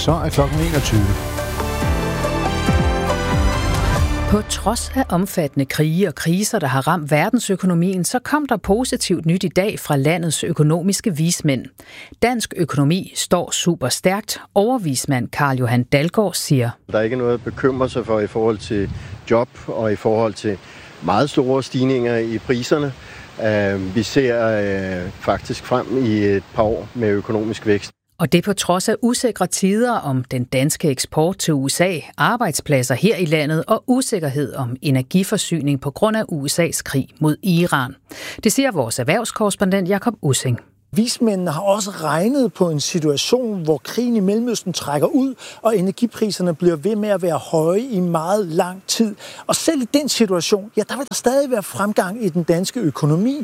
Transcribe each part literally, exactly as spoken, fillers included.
Så er klokken enogtyve. På trods af omfattende krige og kriser, der har ramt verdensøkonomien, så kom der positivt nyt i dag fra landets økonomiske vismænd. Dansk økonomi står super stærkt. Overvismand Carl Johan Dalgaard siger: Der er ikke noget at bekymre sig for i forhold til job og i forhold til meget store stigninger i priserne. Vi ser faktisk frem i et par år med økonomisk vækst. Og det på trods af usikre tider om den danske eksport til U S A, arbejdspladser her i landet og usikkerhed om energiforsyning på grund af U S A's krig mod Iran. Det siger vores erhvervskorrespondent Jakob Ussing. Vismændene har også regnet på en situation, hvor krigen i Mellemøsten trækker ud, og energipriserne bliver ved med at være høje i meget lang tid. Og selv i den situation, ja, der vil der stadig være fremgang i den danske økonomi.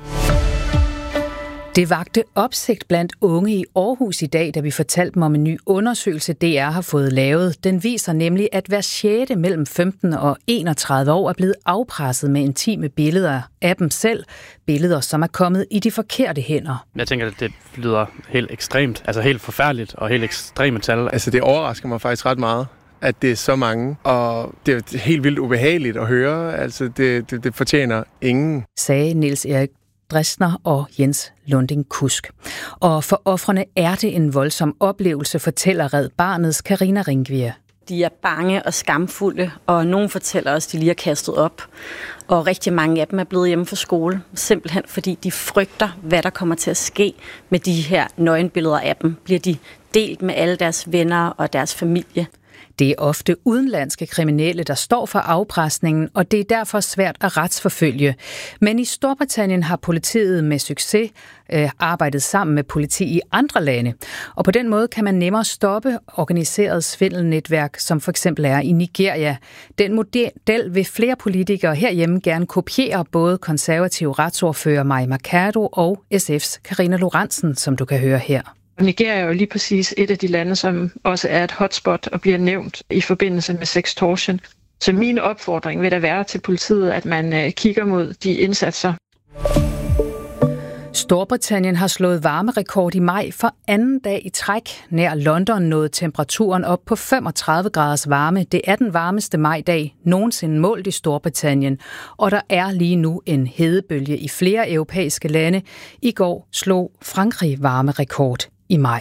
Det vagte opsigt blandt unge i Aarhus i dag, da vi fortalte dem om en ny undersøgelse, D R har fået lavet. Den viser nemlig, at hver sjette mellem femten og enogtredive år er blevet afpresset med intime billeder af dem selv. Billeder, som er kommet i de forkerte hænder. Jeg tænker, at det lyder helt ekstremt, altså helt forfærdeligt og helt ekstreme tal. Altså det overrasker mig faktisk ret meget, at det er så mange, og det er helt vildt ubehageligt at høre. Altså det, det, det fortjener ingen. Sagde Niels Erik Dresner og Jens Lunding Kusk. Og for ofrene er det en voldsom oplevelse, fortæller Red Barnets Karina Ringvier. De er bange og skamfulde, og nogen fortæller os, at de lige er kastet op. Og rigtig mange af dem er blevet hjemme fra skole, simpelthen fordi de frygter, hvad der kommer til at ske med de her nøgenbilleder af dem. Bliver de delt med alle deres venner og deres familie? Det er ofte udenlandske kriminelle, der står for afpresningen, og det er derfor svært at retsforfølge. Men i Storbritannien har politiet med succes øh, arbejdet sammen med politi i andre lande. Og på den måde kan man nemmere stoppe organiseret svindelnetværk, som for eksempel er i Nigeria. Den model vil flere politikere herhjemme gerne kopiere, både konservative retsordfører Mai Mercado og S F's Karina Lorentzen, som du kan høre her. Nigeria er jo lige præcis et af de lande, som også er et hotspot og bliver nævnt i forbindelse med sextortion. Så min opfordring vil da være til politiet, at man kigger mod de indsatser. Storbritannien har slået varmerekord i maj for anden dag i træk. Nær London nåede temperaturen op på femogtredive graders varme. Det er den varmeste majdag nogensinde målt i Storbritannien. Og der er lige nu en hedebølge i flere europæiske lande. I går slog Frankrig varmerekord i maj.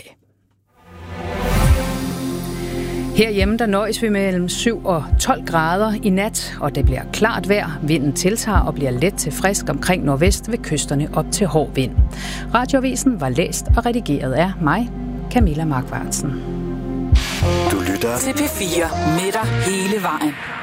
Herhjemme der nøjes vi mellem syv og tolv grader i nat, og det bliver klart vejr. Vinden tiltager og bliver let til frisk omkring nordvest ved kysterne op til hård vind. Radioavisen var læst og redigeret af mig, Camilla Markvartsen. Du lytter til P fire med dig hele vejen.